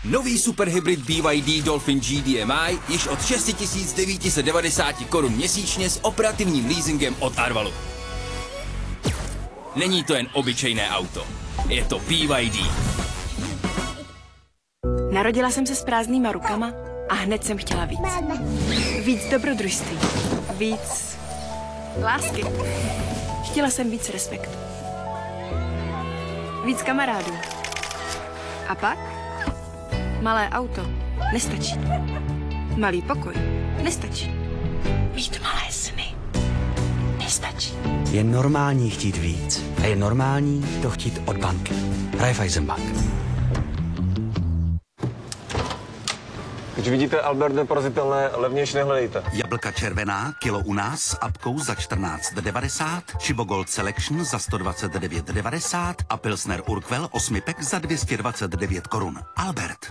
Nový superhybrid BYD Dolphin GDMI již od 6990 korun měsíčně s operativním leasingem od Arvalu. Není to jen obyčejné auto, je to BYD. Narodila jsem se s prázdnýma rukama a hned jsem chtěla víc. Víc dobrodružství. Víc lásky. Chtěla jsem víc respektu. Víc kamarádů. A pak? Malé auto nestačí. Malý pokoj nestačí. Mít malé sny nestačí. Je normální chtít víc. A je normální to chtít od banky. Raiffeisenbank. Když vidíte Albert neporazitelné, levnější nehledejte. Jablka červená, kilo u nás s apkou za 14,90, Chibo Gold Selection za 129,90 a Pilsner Urquell 8 pek za 229 korun. Albert.